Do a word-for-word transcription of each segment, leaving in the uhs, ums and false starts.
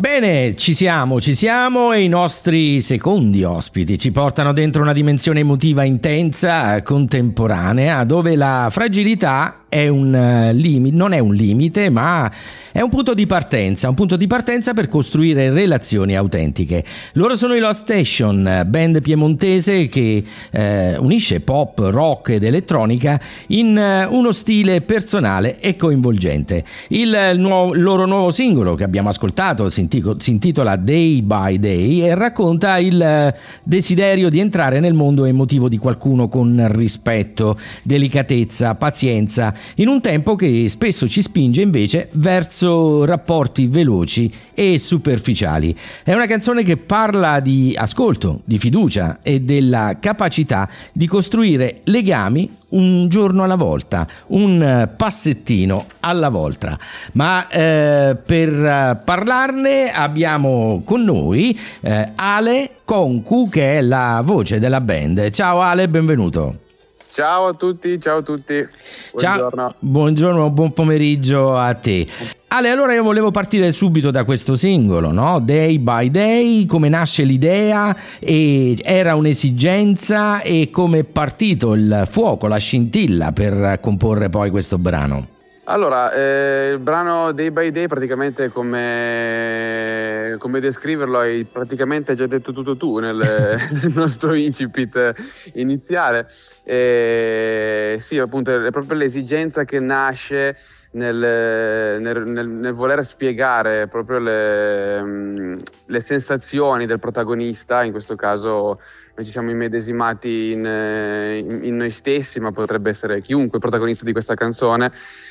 Bene, ci siamo, ci siamo e i nostri secondi ospiti ci portano dentro una dimensione emotiva intensa, contemporanea, dove la fragilità è un limite, non è un limite, ma è un punto di partenza, un punto di partenza per costruire relazioni autentiche. Loro sono i Lost Station, band piemontese che eh, unisce pop, rock ed elettronica in uh, uno stile personale e coinvolgente. Il nuovo, loro nuovo singolo che abbiamo ascoltato si, intico, si intitola Day by Day e racconta il desiderio di entrare nel mondo emotivo di qualcuno con rispetto, delicatezza, pazienza, in un tempo che spesso ci spinge invece verso rapporti veloci e superficiali. È una canzone che parla di ascolto, di fiducia e della capacità di costruire legami un giorno alla volta, un passettino alla volta. Ma eh, per parlarne abbiamo con noi eh, Ale Concu, che è la voce della band. Ciao Ale, benvenuto. Ciao a tutti, ciao a tutti. Buongiorno. Ciao, buongiorno, buon pomeriggio a te. Ale, allora io volevo partire subito da questo singolo, no? Day by Day, come nasce l'idea, e era un'esigenza, e come è partito il fuoco, la scintilla per comporre poi questo brano? Allora, eh, il brano Day by Day praticamente come, come descriverlo hai praticamente già detto tutto tu nel, nel nostro incipit iniziale. Eh, sì, appunto è proprio l'esigenza che nasce nel, nel, nel, nel voler spiegare proprio le, le sensazioni del protagonista. In questo caso noi ci siamo immedesimati in, in, in noi stessi, ma potrebbe essere chiunque protagonista di questa canzone,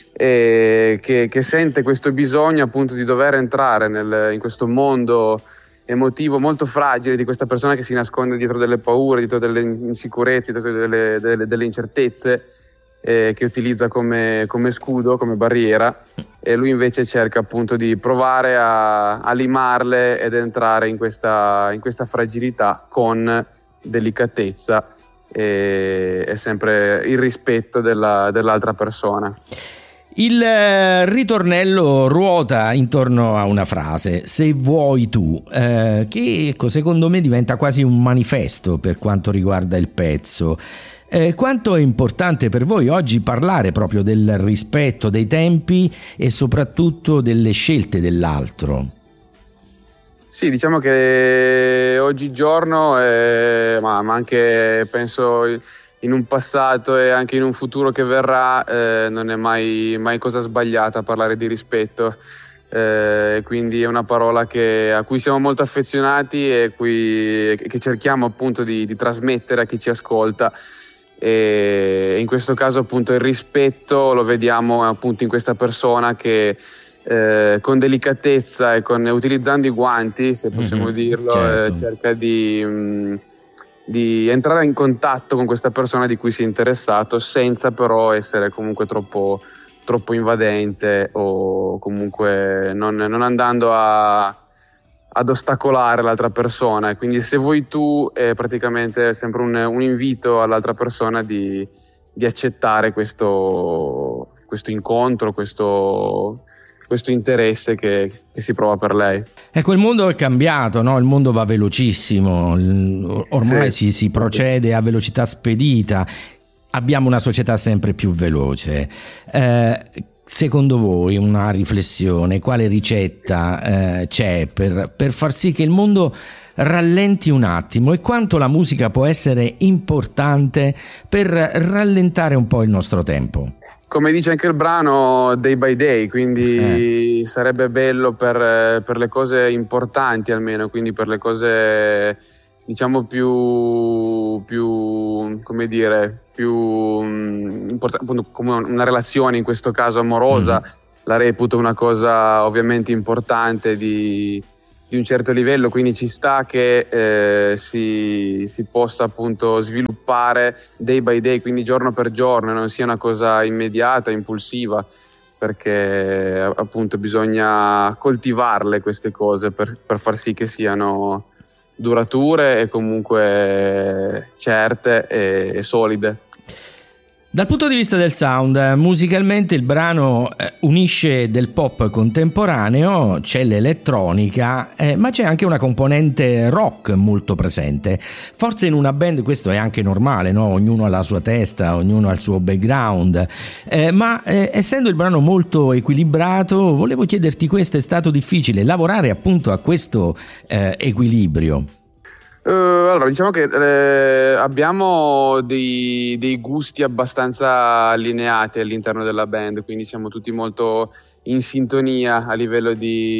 e che, che sente questo bisogno appunto di dover entrare nel, in questo mondo emotivo molto fragile di questa persona che si nasconde dietro delle paure, dietro delle insicurezze, dietro delle, delle, delle incertezze, eh, che utilizza come, come scudo, come barriera, e lui invece cerca appunto di provare a, a limarle ed entrare in questa, in questa fragilità con delicatezza e, e sempre il rispetto della, dell'altra persona. Il ritornello ruota intorno a una frase, se vuoi tu, eh, che secondo me diventa quasi un manifesto per quanto riguarda il pezzo. Eh, quanto è importante per voi oggi parlare proprio del rispetto dei tempi e soprattutto delle scelte dell'altro? Sì, diciamo che oggigiorno, eh, ma, ma anche penso in un passato e anche in un futuro che verrà, eh, non è mai, mai cosa sbagliata parlare di rispetto, eh, quindi è una parola che, a cui siamo molto affezionati e cui, che cerchiamo appunto di, di trasmettere a chi ci ascolta, e in questo caso appunto il rispetto lo vediamo appunto in questa persona che eh, con delicatezza e con, utilizzando i guanti, se possiamo mm-hmm, dirlo, certo. eh, cerca di... Mh, di entrare in contatto con questa persona di cui si è interessato, senza però essere comunque troppo, troppo invadente, o comunque non, non andando a, ad ostacolare l'altra persona. E quindi se vuoi tu è praticamente sempre un, un invito all'altra persona di, di accettare questo, questo incontro, questo... questo interesse che, che si prova per lei. Ecco, il mondo è cambiato, no? Il mondo va velocissimo, ormai sì. si, si procede a velocità spedita, abbiamo una società sempre più veloce. Eh, secondo voi una riflessione, quale ricetta eh, c'è per, per far sì che il mondo rallenti un attimo, e quanto la musica può essere importante per rallentare un po' il nostro tempo? Come dice anche il brano, day by day, quindi eh. sarebbe bello per, per le cose importanti almeno, quindi per le cose diciamo più, più come dire, più importanti, come una relazione in questo caso amorosa, mm. la reputo una cosa ovviamente importante di, di un certo livello, quindi ci sta che eh, si, si possa appunto sviluppare day by day, quindi giorno per giorno, non sia una cosa immediata, impulsiva, perché appunto bisogna coltivarle queste cose per, per far sì che siano durature e comunque certe e, e solide. Dal punto di vista del sound, musicalmente il brano eh, unisce del pop contemporaneo, c'è l'elettronica, eh, ma c'è anche una componente rock molto presente. Forse in una band questo è anche normale, no? Ognuno ha la sua testa, ognuno ha il suo background, eh, ma eh, essendo il brano molto equilibrato, volevo chiederti questo: è stato difficile lavorare appunto a questo eh, equilibrio? Uh, allora, diciamo che eh, abbiamo dei, dei gusti abbastanza allineati all'interno della band, quindi siamo tutti molto in sintonia a livello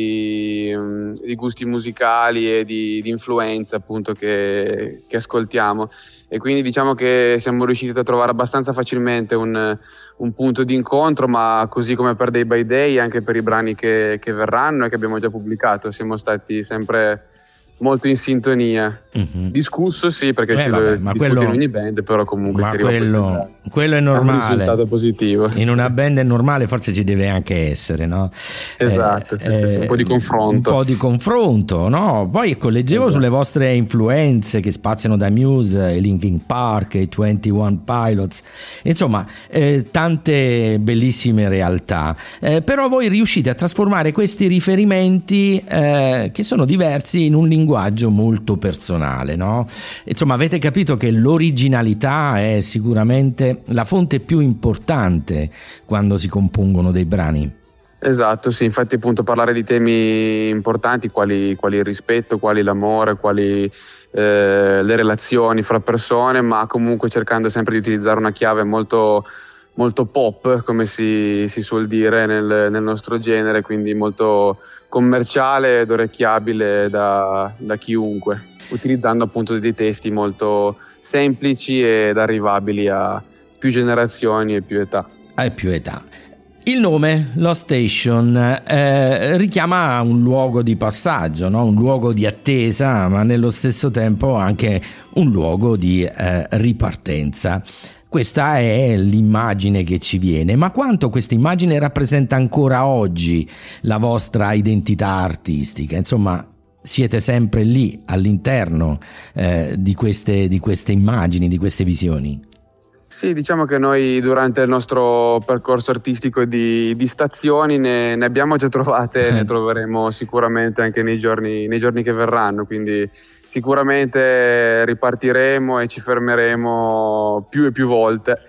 di, um, di gusti musicali e di, di influenze appunto che, che ascoltiamo, e quindi diciamo che siamo riusciti a trovare abbastanza facilmente un, un punto di incontro, ma così come per Day by Day, anche per i brani che, che verranno e che abbiamo già pubblicato, siamo stati sempre molto in sintonia. Mm-hmm. Discusso sì, perché Beh, si vabbè, si ma discute quello, in ogni band, però comunque ma si arriva quello, a quello è normale, un risultato positivo. In una band è normale, forse ci deve anche essere, no? Esatto, eh, sì, sì, sì, un po' di confronto. Un po' di confronto, no? Poi ecco, leggevo esatto. sulle vostre influenze che spaziano da Muse, i Linkin Park, i ventuno Pilots, insomma eh, tante bellissime realtà, eh, però voi riuscite a trasformare questi riferimenti eh, che sono diversi in un linguaggio molto personale, no? Insomma, avete capito che l'originalità è sicuramente la fonte più importante quando si compongono dei brani. Esatto, sì, infatti appunto parlare di temi importanti quali, quali il rispetto, quali l'amore, quali eh, le relazioni fra persone, ma comunque cercando sempre di utilizzare una chiave molto, molto pop, come si, si suol dire nel, nel nostro genere, quindi molto commerciale ed orecchiabile da, da chiunque, utilizzando appunto dei testi molto semplici ed arrivabili a più generazioni e più età. E più età. Il nome, Lost Station, eh, richiama un luogo di passaggio, no? Un luogo di attesa, ma nello stesso tempo anche un luogo di eh, ripartenza. Questa è l'immagine che ci viene, ma quanto questa immagine rappresenta ancora oggi la vostra identità artistica? Insomma, siete sempre lì all'interno eh, di queste, di queste immagini, di queste visioni? Sì, diciamo che noi durante il nostro percorso artistico di, di stazioni ne, ne abbiamo già trovate, ne troveremo sicuramente anche nei giorni, nei giorni che verranno, quindi sicuramente ripartiremo e ci fermeremo più e più volte.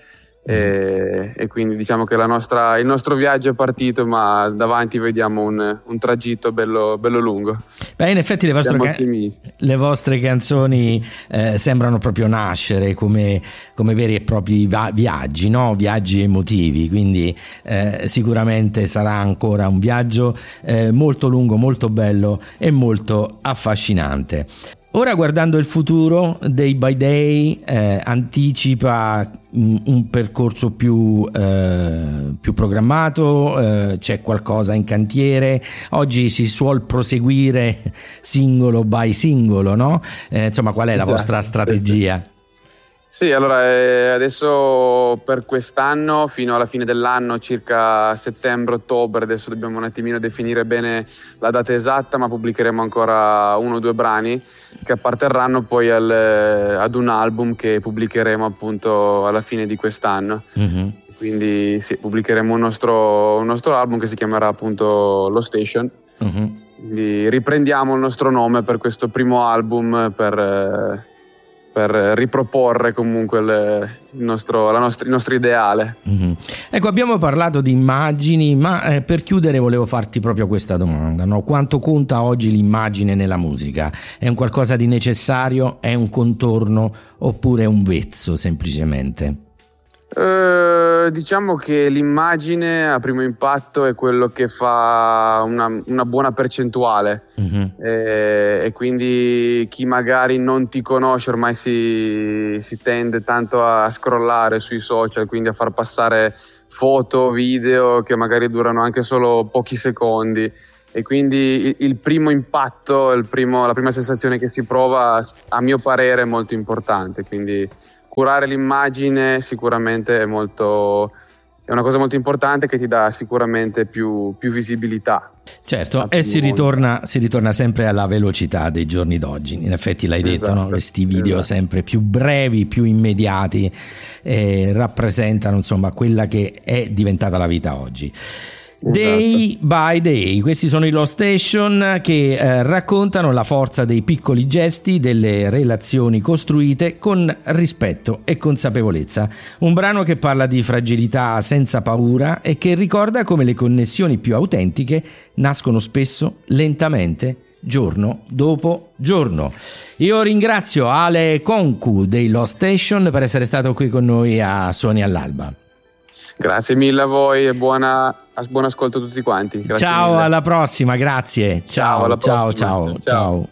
E, e quindi diciamo che la nostra, il nostro viaggio è partito, ma davanti vediamo un, un tragitto bello, bello lungo. Beh, in effetti le vostre, ca- le vostre canzoni eh, sembrano proprio nascere come, come veri e propri va- viaggi, no? Viaggi emotivi, quindi eh, sicuramente sarà ancora un viaggio eh, molto lungo, molto bello e molto affascinante. Ora, guardando il futuro, Day by Day eh, anticipa un, un percorso più, eh, più programmato, eh, c'è qualcosa in cantiere. Oggi si suol proseguire singolo by singolo, no? Eh, insomma, qual è la esatto. vostra strategia? Sì, allora eh, adesso per quest'anno, fino alla fine dell'anno, circa settembre-ottobre, adesso dobbiamo un attimino definire bene la data esatta, ma pubblicheremo ancora uno o due brani che apparterranno poi al, ad un album che pubblicheremo appunto alla fine di quest'anno. Mm-hmm. Quindi sì, pubblicheremo un nostro, un nostro album che si chiamerà appunto Lost Station. Mm-hmm. Quindi riprendiamo il nostro nome per questo primo album per... Eh, per riproporre comunque il nostro, la nostra, il nostro ideale. Mm-hmm. Ecco, abbiamo parlato di immagini, ma eh, per chiudere volevo farti proprio questa domanda, no? Quanto conta oggi l'immagine nella musica? È un qualcosa di necessario? È un contorno? Oppure è un vezzo semplicemente? Uh, diciamo che l'immagine a primo impatto è quello che fa una, una buona percentuale. Mm-hmm. e, e quindi chi magari non ti conosce ormai si, si tende tanto a scrollare sui social, quindi a far passare foto, video che magari durano anche solo pochi secondi, e quindi il, il primo impatto, il primo, la prima sensazione che si prova, a mio parere, è molto importante, quindi curare l'immagine sicuramente è molto, è una cosa molto importante che ti dà sicuramente più, più visibilità. Certo, e si ritorna, si ritorna sempre alla velocità dei giorni d'oggi. In effetti l'hai detto, esatto, no? Questi video esatto. sempre più brevi, più immediati, eh, rappresentano insomma quella che è diventata la vita oggi. Day by Day, questi sono i Lost Station che eh, raccontano la forza dei piccoli gesti, delle relazioni costruite con rispetto e consapevolezza. Un brano che parla di fragilità senza paura e che ricorda come le connessioni più autentiche nascono spesso lentamente, giorno dopo giorno. Io ringrazio Ale Concu dei Lost Station per essere stato qui con noi a Suoni all'Alba. Grazie mille a voi e buona, buon ascolto a tutti quanti. Grazie ciao, mille. Alla prossima, grazie. Ciao, ciao, alla ciao, prossima. ciao, ciao.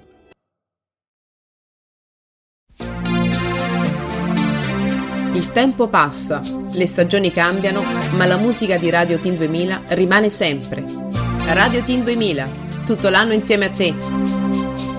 Il tempo passa, le stagioni cambiano, ma la musica di Radio Teen duemila rimane sempre. Radio Teen duemila, tutto l'anno insieme a te.